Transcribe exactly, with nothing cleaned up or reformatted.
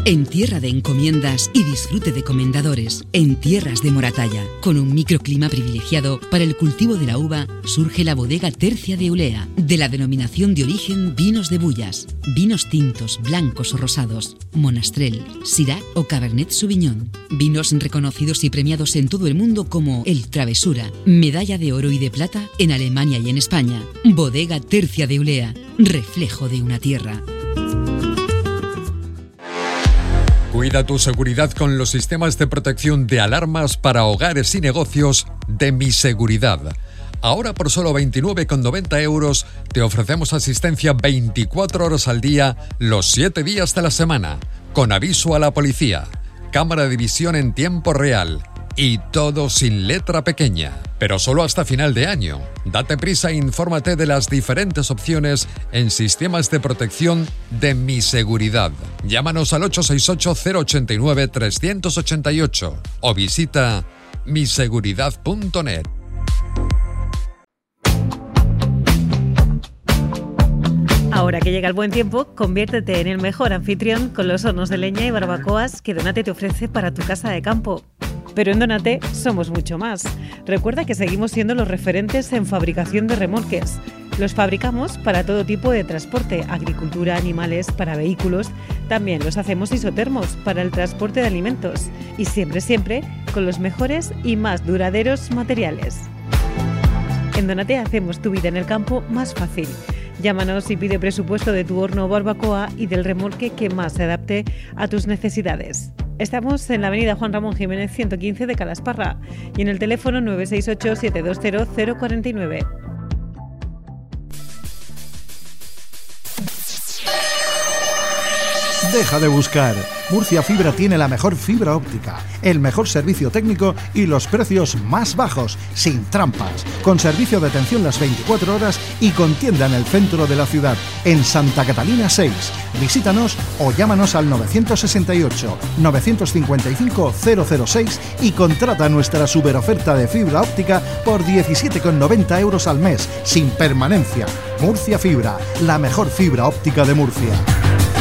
En tierra de encomiendas y disfrute de comendadores, en tierras de Moratalla, con un microclima privilegiado para el cultivo de la uva, surge la bodega Tercia de Ulea, de la denominación de origen Vinos de Bullas, vinos tintos, blancos o rosados, Monastrell, Syrah o Cabernet Sauvignon, vinos reconocidos y premiados en todo el mundo como el Travesura, medalla de oro y de plata en Alemania y en España. Bodega Tercia de Ulea, reflejo de una tierra. Cuida tu seguridad con los sistemas de protección de alarmas para hogares y negocios de Mi Seguridad. Ahora por solo veintinueve con noventa euros te ofrecemos asistencia veinticuatro horas al día, los siete días de la semana, con aviso a la policía, cámara de visión en tiempo real y todo sin letra pequeña. Pero solo hasta final de año. Date prisa e infórmate de las diferentes opciones en sistemas de protección de Mi Seguridad. Llámanos al ocho seis ocho, cero ocho nueve, tres ocho ocho o visita mi seguridad punto net. Ahora que llega el buen tiempo, conviértete en el mejor anfitrión con los hornos de leña y barbacoas que Donate te ofrece para tu casa de campo. Pero en Donate somos mucho más. Recuerda que seguimos siendo los referentes en fabricación de remolques. Los fabricamos para todo tipo de transporte, agricultura, animales, para vehículos. También los hacemos isotermos para el transporte de alimentos. Y siempre, siempre con los mejores y más duraderos materiales. En Donate hacemos tu vida en el campo más fácil. Llámanos y pide presupuesto de tu horno o barbacoa y del remolque que más se adapte a tus necesidades. Estamos en la avenida Juan Ramón Jiménez ciento quince de Calasparra y en el teléfono nueve seis ocho, siete dos cero, cero cuatro nueve. Deja de buscar. Murcia Fibra tiene la mejor fibra óptica, el mejor servicio técnico y los precios más bajos, sin trampas, con servicio de atención las veinticuatro horas y con tienda en el centro de la ciudad, en Santa Catalina seis. Visítanos o llámanos al nueve seis ocho, nueve cinco cinco, cero cero seis y contrata nuestra superoferta de fibra óptica por diecisiete con noventa euros al mes, sin permanencia. Murcia Fibra, la mejor fibra óptica de Murcia.